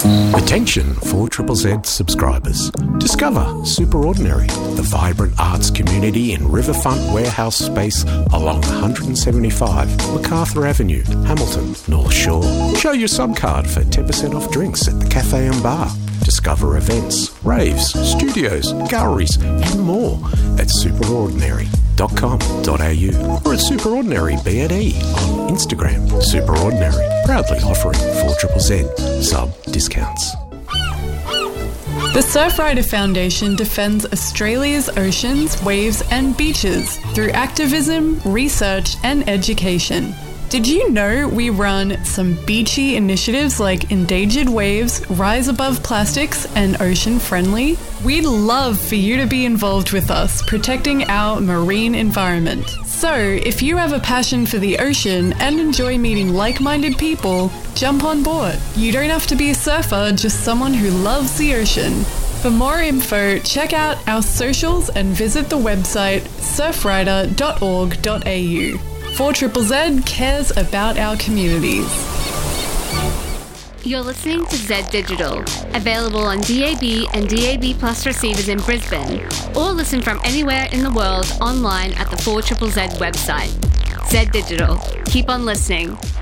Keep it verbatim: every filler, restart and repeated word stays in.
Attention four Z Z Z subscribers. Discover Superordinary, the vibrant arts community in riverfront warehouse space along one seventy-five MacArthur Avenue, Hamilton, North Shore. Show your subcard for ten percent off drinks at the cafe and bar. Discover events, raves, studios, galleries and more at superordinary dot com dot a u or at Superordinary B and E on Instagram. Superordinary, proudly offering four Z Z Z sub discounts. The Surfrider Foundation defends Australia's oceans, waves and beaches through activism, research and education. Did you know we run some beachy initiatives like Endangered Waves, Rise Above Plastics and Ocean Friendly? We'd love for you to be involved with us protecting our marine environment. So, if you have a passion for the ocean and enjoy meeting like-minded people, jump on board. You don't have to be a surfer, just someone who loves the ocean. For more info, check out our socials and visit the website surfrider dot org dot a u. four Z Z Z cares about our communities. You're listening to Z Digital, available on D A B and D A B Plus receivers in Brisbane, or listen from anywhere in the world online at the four Z Z Z website. Z Digital. Keep on listening.